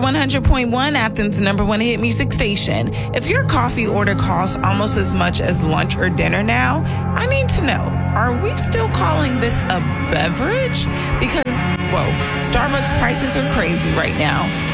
100.1, Athens' number one hit music station. If your coffee order costs almost as much as lunch or dinner now, I need to know, are we still calling this a beverage? Because, whoa, Starbucks prices are crazy right now.